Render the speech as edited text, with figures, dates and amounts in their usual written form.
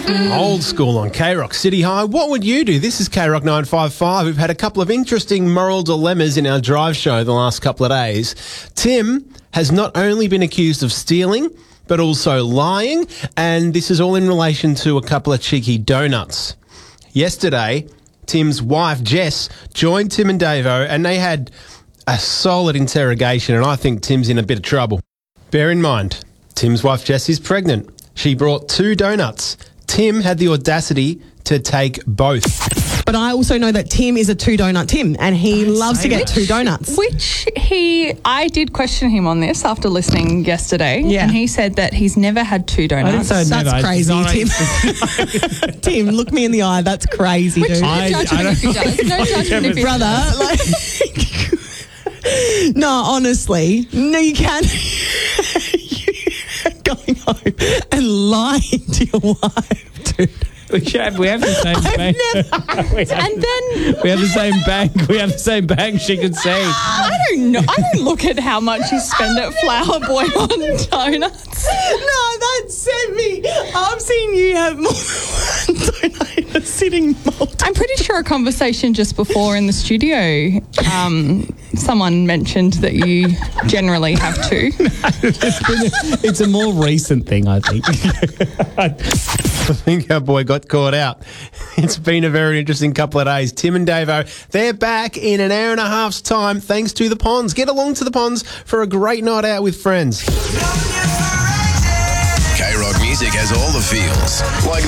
Old school on K-Rock City High. What would you do? This is K-Rock 955. We've had a couple of interesting moral dilemmas in our drive show the last couple of days. Tim has not only been accused of stealing, but also lying, and this is all in relation to a couple of cheeky donuts. Yesterday, Tim's wife, Jess, joined Tim and Davo, and they had a solid interrogation, and I think Tim's in a bit of trouble. Bear in mind, Tim's wife, Jess, is pregnant. She brought 2 donuts. Tim had the audacity to take both. But I also know that Tim is a 2-donut Tim, and he loves to get 2 donuts. I did question him on this after listening yesterday, and he said that he's never had 2 donuts. That's crazy, Tim. Tim, look me in the eye. That's crazy, dude. No judgment if he does. No judgment if he Brother, no, honestly, no, you can't. Going home and lying to your wife, dude. We have the same bank. We have the same bank. We have the same bank. She can see. I don't know. I don't look at how much you spend at Flower Boy on donuts. No, that's semi. I've seen you have more than one donut in a sitting mold. I'm pretty sure a conversation just before in the studio, someone mentioned that you generally have 2. It's a more recent thing, I think. I think our boy got caught out. It's been a very interesting couple of days. Tim and Davo, they're back in an hour and a half's time thanks to the Ponds. Get along to the Ponds for a great night out with friends. K-Rock music has all the feels, like